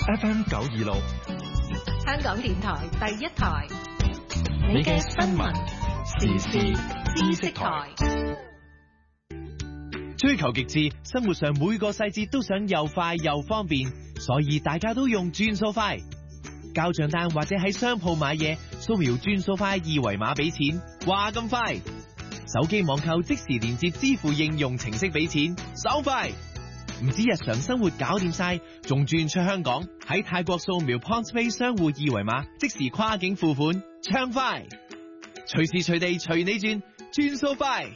FM 926， 香港電台第一台， 你嘅新聞時事知識台。 追求極致，生活上每個細節都想又快又方便，所以大家都用轉數快。交賬單或者喺商鋪買嘢，掃描轉數快二維碼俾錢，話咁快。手機網購即時連接支付應用程式俾錢，手快。唔止日常生活搞掂晒，仲轉出香港，喺泰國掃描 PointsPay 商戶二維碼，即時跨境付款，暢快。隨時隨地隨你轉，轉數快。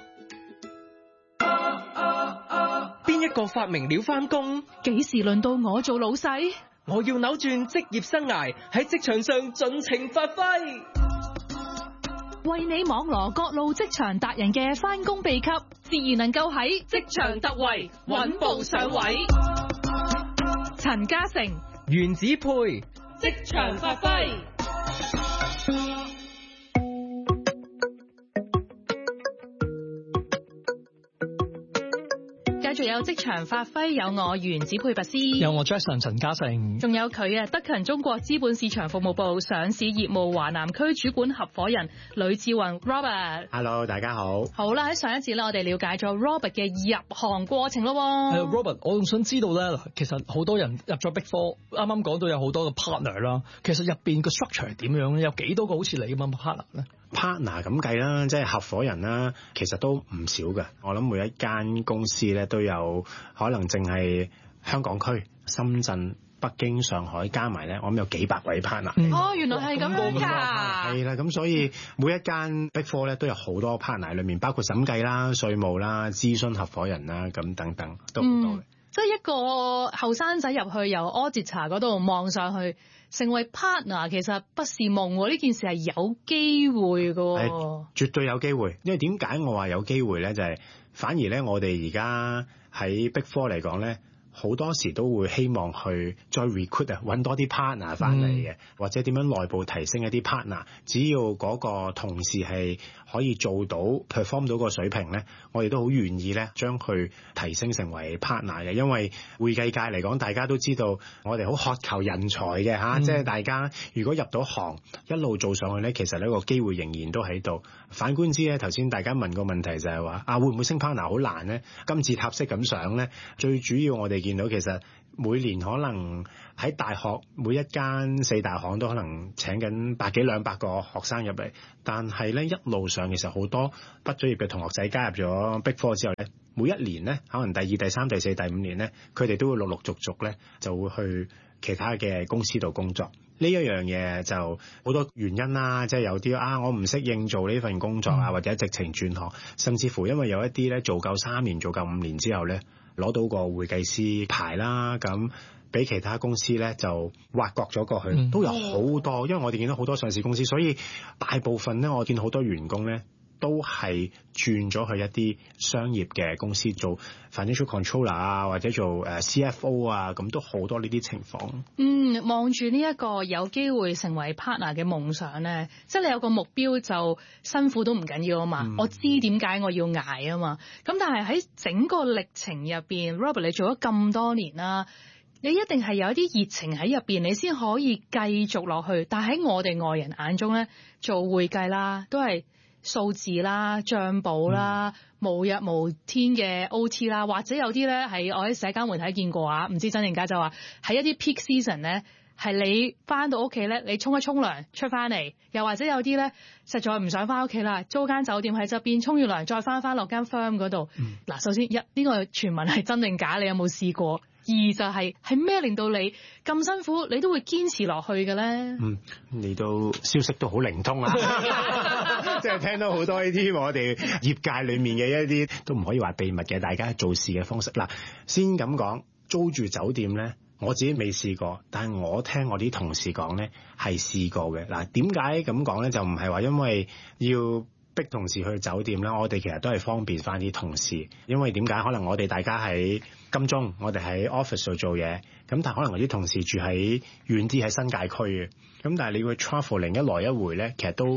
邊一個發明了返工？ 幾時輪到我做老細？ 我要扭轉職業生涯，喺職場上盡情發揮。 為你網羅各路職場達人嘅返工秘笈，自然能夠喺職場突圍，穩步上位。陳嘉誠、 原子配職場發揮。繼續有職場發揮，有我原子配拔斯， 有我 Jason 陳嘉誠， 仲有佢啊，德勤中國資本市場服務部上市業務華南區主管合夥人呂志宏 Robert。 Hello， 大家好。 好啦，喺上一節咧，我哋了解咗 Robert 嘅入行過程咯。 Robert， 我仲想知道咧，其實好多人入咗 Big Four，啱啱講到有好多嘅 partner 啦，其實入邊個 structure 係點樣咧？有幾多個好似你咁嘅 partner 咧 ？partner 咁計啦，即係合夥人啦，其實都唔少嘅。我諗每一間公司咧都有可能淨係香港區、深圳、北京、上海加埋咧，我諗有幾百位 partner。 哦，原來係咁樣㗎。 係啦，咁所以每一間 Big Four 咧都有好多 partner，裏面包括審計啦、稅務啦、諮詢合夥人啦，咁等等都好多嘅。 即係一個後生仔入去由 auditor 嗰度望上去，成為 partner 其實不是夢喎，呢件事係有機會嘅。 係絕對有機會，因為點解我話有機會咧？就係反而咧，我哋而家喺 Big Four 嚟講咧，好多時都會希望去再 recruit 啊，揾多啲 partner 翻嚟嘅，或者點樣內部提升一啲 partner。只要嗰個同事係可以做到 perform 到個水平咧，我哋都好願意咧將佢提升成為 partner 嘅。因為會計界嚟講，大家都知道我哋好渴求人才嘅嚇，即係大家如果入到行一路做上去咧，其實呢個機會仍然都喺度。反觀之咧，頭先大家問個問題就係話會唔會升 partner 好難咧？金字塔式咁上咧，最主要我哋見到其實每年可能喺大學每一間四大行都可能請緊100幾200個學生入嚟，但係咧一路上其實好多畢咗業嘅同學仔加入咗 Big Four 之後咧，每一年咧可能第2、第3、第4、第5年咧，佢哋都會陸陸續續咧就會去其他嘅公司度工作。呢一樣嘢就好多原因啦，即係有啲我唔適應做呢份工作或者直情轉行，甚至乎因為有一啲咧做夠3年、做夠5年之後咧，攞到個會計師牌啦，咁俾其他公司咧就挖角咗過去，都有好多。因為我哋見到好多上市公司，所以大部分咧我見好多員工咧都係轉咗去一啲商業嘅公司做 financial controller 或者做CFO 咁都好多呢啲情況。 望住呢一個有機會成為 partner 嘅夢想咧，即係你有個目標就辛苦都唔緊要啊嘛。我知點解我要捱啊嘛。咁但係喺整個歷程入邊 Robert 你做咗咁多年啦，你一定係有一啲熱情喺入邊，你先可以繼續落去。但係喺我哋外人眼中咧，做會計啦，都係數字啦、帳簿啦、無日無天嘅 OT 啦，或者有啲咧係我喺社交媒體見過唔知真定假，就話喺一啲 peak season 咧，係你翻到屋企咧，你沖一沖涼出翻嚟，又或者有啲咧實在唔想翻屋企啦，租間酒店喺側邊沖完涼再翻落間 firm 嗰度。嗱，首先呢個傳聞係真定假？你有冇試過？二就係咩令到你咁辛苦，你都會堅持落去嘅咧？ 你都消息都好靈通啊！即係聽到好多呢啲我哋業界裏面嘅一啲都唔可以話秘密嘅，大家做事嘅方式。嗱，先咁講，租住酒店咧，我自己未試過，但係我聽我啲同事講咧係試過嘅。嗱，點解咁講咧？就唔係話因為要逼同事去酒店啦，我哋其實都係方便翻啲同事，因為點解？可能我哋大家喺金鐘，我哋喺 office 度做嘢，咁但係可能我啲同事住喺遠啲喺新界區嘅，咁但係你會 travelling 一來一回咧，其實都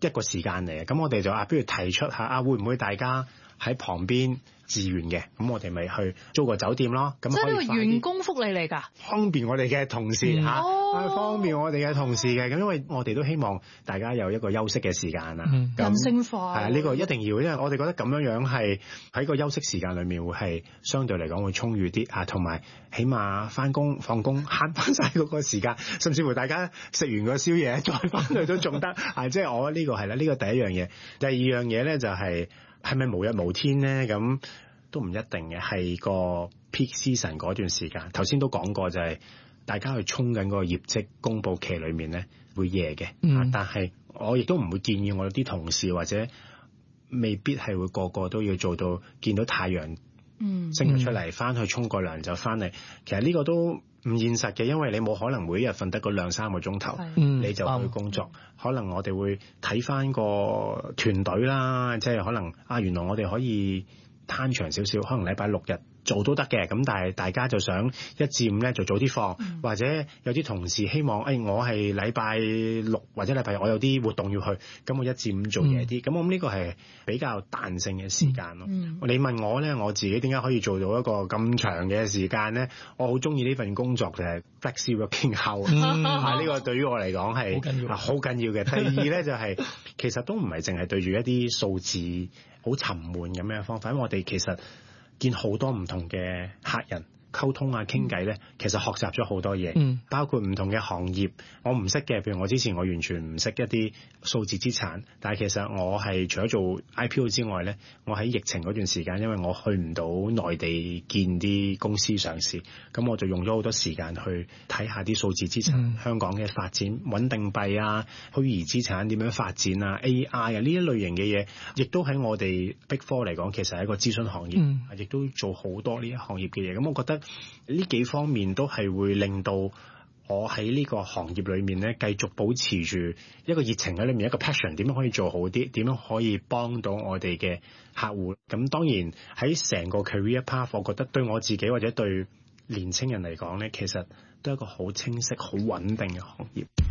一個時間嚟嘅。咁我哋就不如提出下會唔會大家喺旁邊自願嘅，咁我哋咪去租個酒店咯。咁即係呢個員工福利嚟㗎， 方便我哋嘅同事方便我哋嘅同事嘅。咁因為我哋都希望大家有一個休息嘅時間啊。 人性化係呢個一定要，因為我哋覺得咁樣係喺個休息時間裏面會係相對嚟講會充裕啲啊，同埋起碼翻工放工慳翻晒嗰個時間，甚至乎大家食完個宵夜再翻去都仲得啊！即係我呢個係啦，呢個第一樣嘢。第二樣嘢咧就係咪無日無天咧？咁都唔一定嘅，係個 peak season 嗰段時間。頭先都講過就係大家去衝緊嗰個業績公佈期裏面咧會夜嘅，但係我亦都唔會建議我啲同事或者未必係會個個都要做到見到太陽升咗出嚟，翻去沖個涼就翻嚟。其實呢個都唔現實嘅，因為你冇可能每一日瞓得嗰2-3個鐘頭，你就去工作。可能我哋會睇翻個團隊啦，即係可能原來我哋可以攤長少少，可能禮拜6日做都得嘅，咁但係大家就想1至5咧就早啲放，或者有啲同事希望，我係禮拜6或者禮拜日我有啲活動要去，咁我1至5做夜啲，咁我諗呢個係比較彈性嘅時間咯。你問我咧，我自己點解可以做到一個咁長嘅時間咧？我好中意呢份工作就係 flexi working hour，呢個對於我嚟講係好緊要嘅。第二咧就係其實都唔係淨係對住一啲數字好沉悶咁樣嘅方法，因為我哋其實見好多唔同嘅客人溝通啊傾偈咧，其實學習咗好多嘢，包括唔同嘅行業我唔識嘅，譬如我之前我完全唔識一啲數字資產，但係其實我係除咗做 IPO 之外咧，我喺疫情嗰段時間，因為我去唔到內地見啲公司上市，咁我就用咗好多時間去睇下啲數字資產香港嘅發展，穩定幣啊、虛擬資產點樣發展啊、AI 啊呢一類型嘅嘢，亦都喺我哋 Big Four 嚟講其實係一個諮詢行業，亦都做好多呢一行業嘅嘢。咁我覺得呢幾方面都係會令到我喺呢個行業裏面咧，繼續保持住一個熱情喺裏面，一個 passion， 點樣可以做好啲，點樣可以幫到我哋嘅客戶。咁當然喺成個 career path， 我覺得對我自己或者對年青人嚟講咧，其實都係一個好清晰、好穩定嘅行業。